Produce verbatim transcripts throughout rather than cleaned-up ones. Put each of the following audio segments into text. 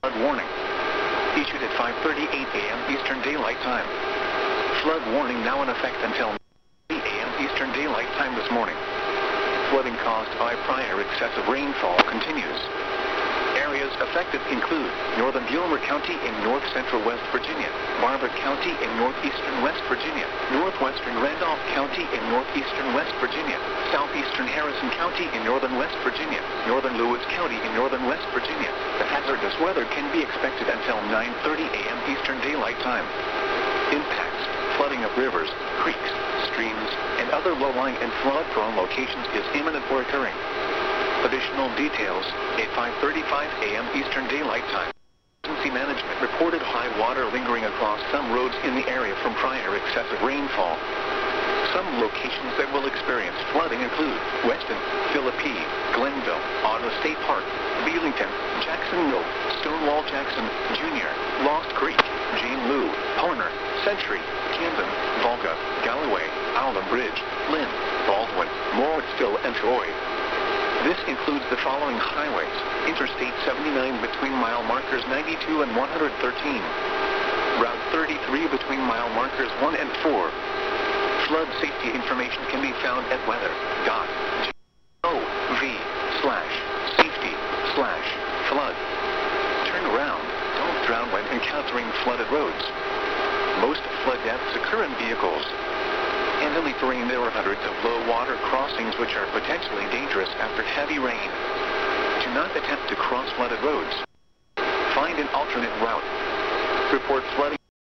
Flood warning. Issued at five thirty-eight a m Eastern Daylight Time. Flood warning now in effect until eight a m Eastern Daylight Time this morning. Flooding caused by prior excessive rainfall continues. Areas affected include northern Gilmer County in north-central West Virginia, Barber County in northeastern West Virginia, northwestern Randolph County in northeastern West Virginia, southeastern Harrison County in northern West Virginia, northern Lewis County in northern West Virginia. The hazardous weather can be expected until nine thirty a m Eastern Daylight Time. Impacts: flooding of rivers, creeks, streams, and other low-lying and flood-prone locations is imminent or occurring. Additional details at five thirty-five a m Eastern Daylight Time. Emergency management reported high water lingering across some roads in the area from prior excessive rainfall. Some locations that will experience flooding include Weston, Philippi, Glenville, Otto State Park, Belington, Jackson Mill, Stonewall Jackson, Junior, Lost Creek, Jane Lou, Horner, Century, Camden, Volga, Galloway, Allen Bridge, Lynn, Baldwin, Morrisville, and Troy. This includes the following highways: Interstate seventy-nine between mile markers ninety-two and one hundred thirteen, Route thirty-three between mile markers one and four. Flood safety information can be found at weather.gov slash safety slash flood. Turn around. Don't drown when encountering flooded roads. Most flood deaths occur in vehicles. In the terrain, there are hundreds of low-water crossings which are potentially dangerous after heavy rain. Do not attempt to cross flooded roads. Find an alternate route. Report flooding.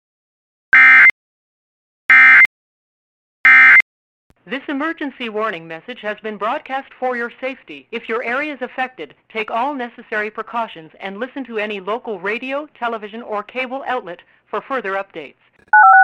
This emergency warning message has been broadcast for your safety. If your area is affected, take all necessary precautions and listen to any local radio, television, or cable outlet for further updates.